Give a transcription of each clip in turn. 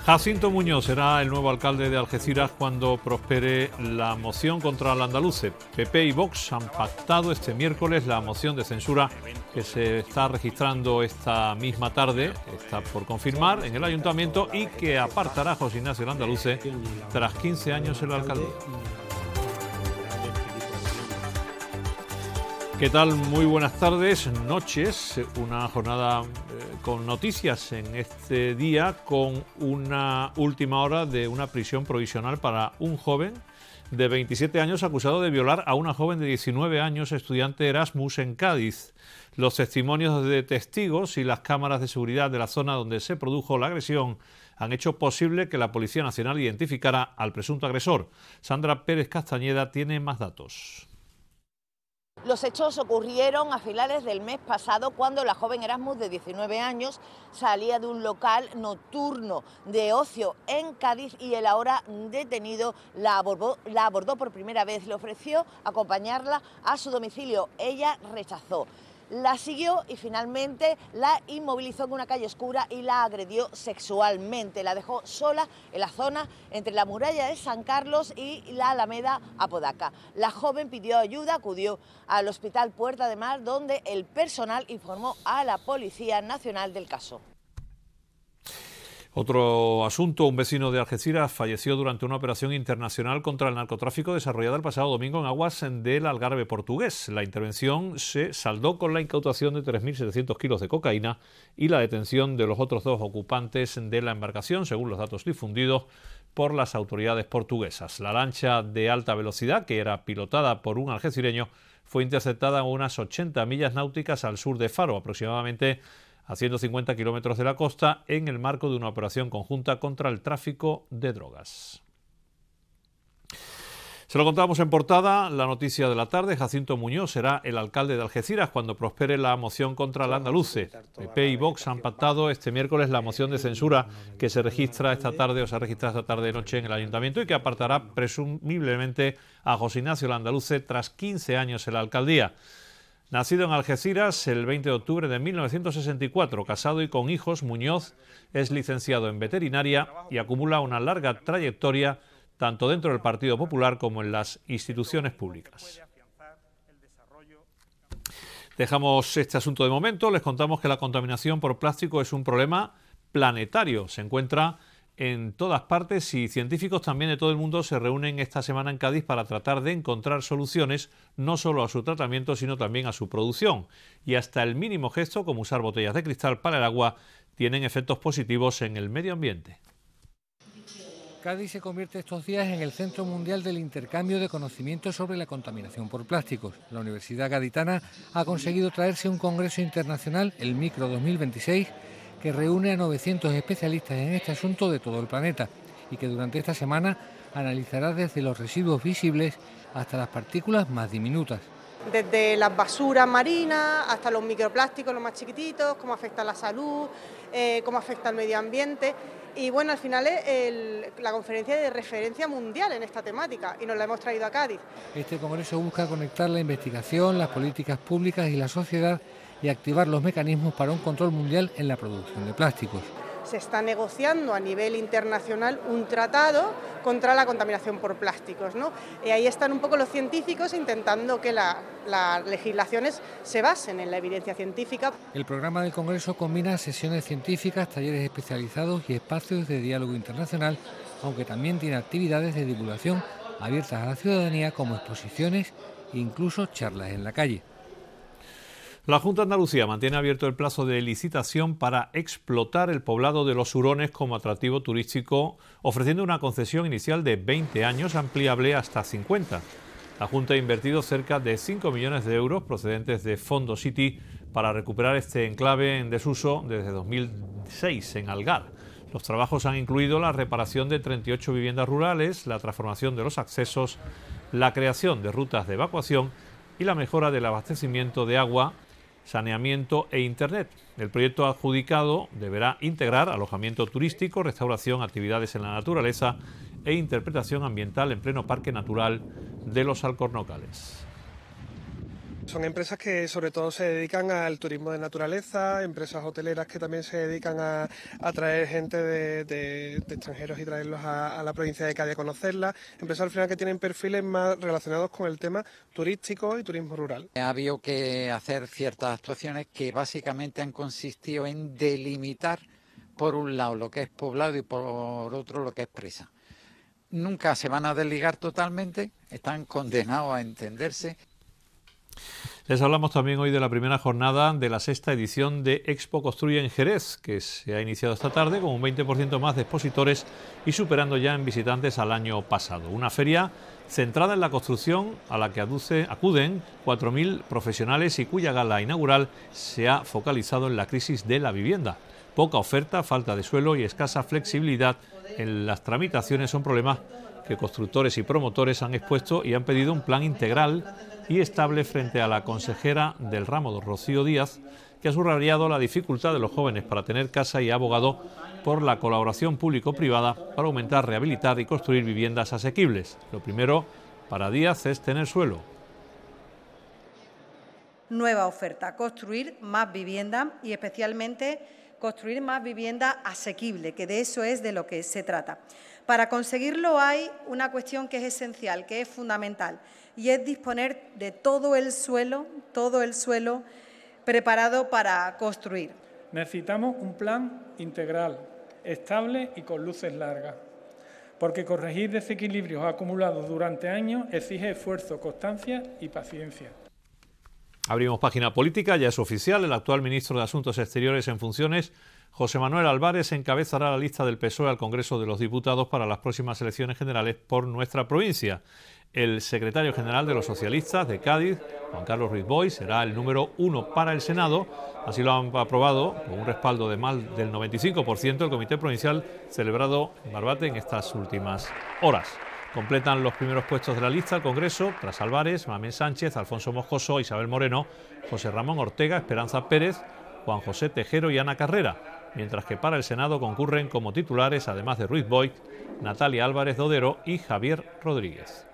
Jacinto Muñoz será el nuevo alcalde de Algeciras cuando prospere la moción contra el andaluce. PP y Vox han pactado este miércoles la moción de censura que se está registrando esta misma tarde, está por confirmar en el ayuntamiento, y que apartará a José Ignacio el Andaluce tras 15 años en la alcaldía. ¿Qué tal? Muy buenas tardes, noches, una jornada con noticias en este día, con una última hora de una prisión provisional para un joven de 27 años acusado de violar a una joven de 19 años, estudiante Erasmus, en Cádiz. Los testimonios de testigos y las cámaras de seguridad de la zona donde se produjo la agresión han hecho posible que la Policía Nacional identificara al presunto agresor. Sandra Pérez Castañeda tiene más datos. Los hechos ocurrieron a finales del mes pasado, cuando la joven Erasmus, de 19 años, salía de un local nocturno de ocio en Cádiz y el ahora detenido la abordó por primera vez. Le ofreció acompañarla a su domicilio. Ella rechazó. La siguió y finalmente la inmovilizó en una calle oscura y la agredió sexualmente. La dejó sola en la zona entre la muralla de San Carlos y la Alameda Apodaca. La joven pidió ayuda, acudió al Hospital Puerta de Mar, donde el personal informó a la Policía Nacional del caso. Otro asunto: un vecino de Algeciras falleció durante una operación internacional contra el narcotráfico desarrollada el pasado domingo en aguas del Algarve portugués. La intervención se saldó con la incautación de 3.700 kilos de cocaína y la detención de los otros dos ocupantes de la embarcación, según los datos difundidos por las autoridades portuguesas. La lancha de alta velocidad, que era pilotada por un algecireño, fue interceptada a unas 80 millas náuticas al sur de Faro, aproximadamente a 150 kilómetros de la costa, en el marco de una operación conjunta contra el tráfico de drogas. Se lo contábamos en portada, la noticia de la tarde: Jacinto Muñoz será el alcalde de Algeciras cuando prospere la moción contra el andaluce. PP y Vox han pactado este miércoles la moción de censura que se registra esta tarde, o se ha registrado esta tarde noche en el ayuntamiento, y que apartará presumiblemente a José Ignacio el Andaluce tras 15 años en la alcaldía. Nacido en Algeciras el 20 de octubre de 1964, casado y con hijos, Muñoz es licenciado en veterinaria y acumula una larga trayectoria tanto dentro del Partido Popular como en las instituciones públicas. Dejamos este asunto de momento. Les contamos que la contaminación por plástico es un problema planetario. Se encuentra en todas partes y científicos también de todo el mundo se reúnen esta semana en Cádiz para tratar de encontrar soluciones no solo a su tratamiento, sino también a su producción. Y hasta el mínimo gesto, como usar botellas de cristal para el agua, tienen efectos positivos en el medio ambiente. Cádiz se convierte estos días en el centro mundial del intercambio de conocimientos sobre la contaminación por plásticos. La Universidad Gaditana ha conseguido traerse un congreso internacional, el Micro 2026, que reúne a 900 especialistas en este asunto de todo el planeta y que durante esta semana analizará desde los residuos visibles hasta las partículas más diminutas. Desde las basuras marinas hasta los microplásticos, los más chiquititos, cómo afecta a la salud, cómo afecta al medio ambiente. Y bueno, al final es la conferencia de referencia mundial en esta temática y nos la hemos traído a Cádiz. Este congreso busca conectar la investigación, las políticas públicas y la sociedad y activar los mecanismos para un control mundial en la producción de plásticos. Se está negociando a nivel internacional un tratado contra la contaminación por plásticos, ¿no? Y ahí están un poco los científicos intentando que las legislaciones se basen en la evidencia científica. El programa del Congreso combina sesiones científicas, talleres especializados y espacios de diálogo internacional, aunque también tiene actividades de divulgación abiertas a la ciudadanía, como exposiciones e incluso charlas en la calle. La Junta de Andalucía mantiene abierto el plazo de licitación para explotar el poblado de Los Hurones como atractivo turístico, ofreciendo una concesión inicial de 20 años ampliable hasta 50. La Junta ha invertido cerca de 5 millones de euros procedentes de Fondo City para recuperar este enclave en desuso desde 2006 en Algar. Los trabajos han incluido la reparación de 38 viviendas rurales, la transformación de los accesos, la creación de rutas de evacuación y la mejora del abastecimiento de agua, saneamiento e internet. El proyecto adjudicado deberá integrar alojamiento turístico, restauración, actividades en la naturaleza e interpretación ambiental en pleno Parque Natural de los Alcornocales. Son empresas que sobre todo se dedican al turismo de naturaleza, empresas hoteleras que también se dedican a traer gente de extranjeros y traerlos a la provincia de Cádiz a conocerla, empresas al final que tienen perfiles más relacionados con el tema turístico y turismo rural. Ha habido que hacer ciertas actuaciones que básicamente han consistido en delimitar por un lado lo que es poblado y por otro lo que es presa. Nunca se van a desligar totalmente, están condenados a entenderse. Les hablamos también hoy de la primera jornada de la 6ª edición de Expo Construye en Jerez, que se ha iniciado esta tarde con un 20% más de expositores y superando ya en visitantes al año pasado. Una feria centrada en la construcción a la que acuden 4.000 profesionales y cuya gala inaugural se ha focalizado en la crisis de la vivienda. Poca oferta, falta de suelo y escasa flexibilidad en las tramitaciones son problemas que constructores y promotores han expuesto y han pedido un plan integral y estable frente a la consejera del ramo, Rocío Díaz, que ha subrayado la dificultad de los jóvenes para tener casa y ha abogado por la colaboración público-privada para aumentar, rehabilitar y construir viviendas asequibles. Lo primero para Díaz es tener suelo. Nueva oferta, construir más vivienda y especialmente construir más vivienda asequible, que de eso es de lo que se trata. Para conseguirlo hay una cuestión que es esencial, que es fundamental, y es disponer de todo el suelo preparado para construir. Necesitamos un plan integral, estable y con luces largas, porque corregir desequilibrios acumulados durante años exige esfuerzo, constancia y paciencia. Abrimos página política, ya es oficial, el actual ministro de Asuntos Exteriores en funciones, José Manuel Álvarez, encabezará la lista del PSOE al Congreso de los Diputados para las próximas elecciones generales por nuestra provincia. El secretario general de los socialistas de Cádiz, Juan Carlos Ruiz Boix, será el número 1 para el Senado. Así lo han aprobado con un respaldo de más del 95% el Comité Provincial celebrado en Barbate en estas últimas horas. Completan los primeros puestos de la lista al Congreso, tras Álvarez, Mamén Sánchez, Alfonso Moscoso, Isabel Moreno, José Ramón Ortega, Esperanza Pérez, Juan José Tejero y Ana Carrera, mientras que para el Senado concurren como titulares, además de Ruiz Boix, Natalia Álvarez Dodero y Javier Rodríguez.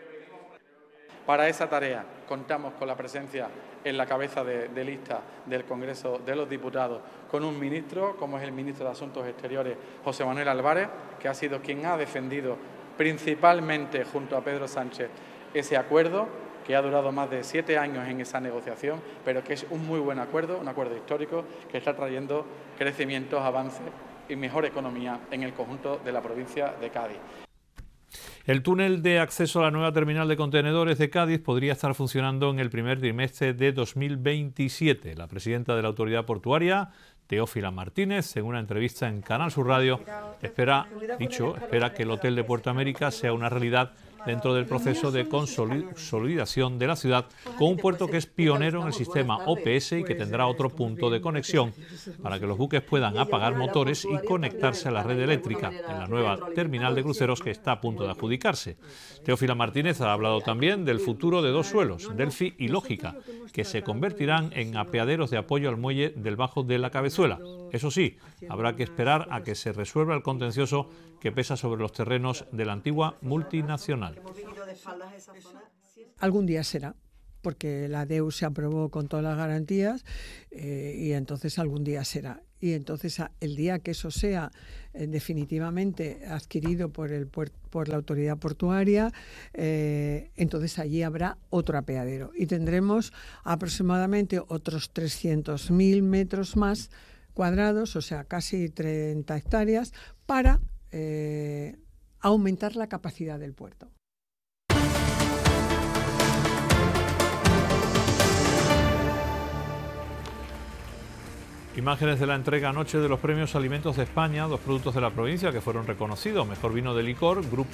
Para esa tarea contamos con la presencia en la cabeza de lista del Congreso de los Diputados con un ministro, como es el ministro de Asuntos Exteriores, José Manuel Álvarez, que ha sido quien ha defendido principalmente junto a Pedro Sánchez ese acuerdo, que ha durado más de 7 años en esa negociación, pero que es un muy buen acuerdo, un acuerdo histórico que está trayendo crecimientos, avances y mejor economía en el conjunto de la provincia de Cádiz. El túnel de acceso a la nueva terminal de contenedores de Cádiz podría estar funcionando en el primer trimestre de 2027. La presidenta de la autoridad portuaria, Teófila Martínez, en una entrevista en Canal Sur Radio, espera que el hotel de Puerto América sea una realidad dentro del proceso de consolidación de la ciudad, con un puerto que es pionero en el sistema OPS y que tendrá otro punto de conexión para que los buques puedan apagar motores y conectarse a la red eléctrica en la nueva terminal de cruceros que está a punto de adjudicarse. Teófila Martínez ha hablado también del futuro de dos suelos, Delfi y Lógica, que se convertirán en apeaderos de apoyo al muelle del Bajo de la Cabezuela. Eso sí, habrá que esperar a que se resuelva el contencioso que pesa sobre los terrenos de la antigua multinacional. Algún día será, porque la DEU se aprobó con todas las garantías y entonces algún día será. Y entonces el día que eso sea definitivamente adquirido por la autoridad portuaria, entonces allí habrá otro apeadero y tendremos aproximadamente otros 300.000 metros más cuadrados, o sea, casi 30 hectáreas, para aumentar la capacidad del puerto. Imágenes de la entrega anoche de los premios Alimentos de España, 2 productos de la provincia que fueron reconocidos: mejor vino de licor, Grupo